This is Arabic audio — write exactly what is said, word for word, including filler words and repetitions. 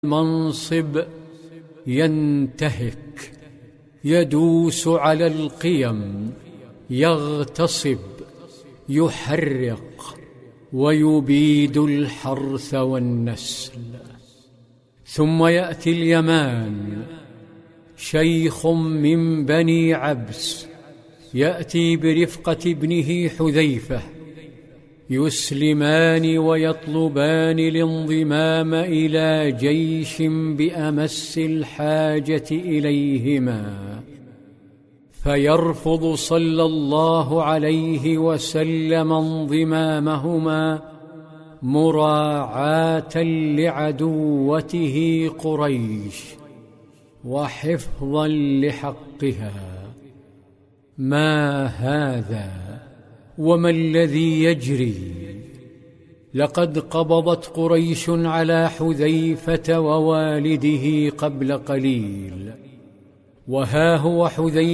المنصب ينتهك، يدوس على القيم، يغتصب، يحرق، ويبيد الحرث والنسل. ثم يأتي اليمان، شيخ من بني عبس، يأتي برفقة ابنه حذيفة، يسلمان ويطلبان الانضمام إلى جيش بأمس الحاجة إليهما، فيرفض صلى الله عليه وسلم انضمامهما مراعاة لعدوته قريش وحفظا لحقها. ما هذا وما الذي يجري؟ لقد قبضت قريش على حذيفة ووالده قبل قليل، وها هو حذيفة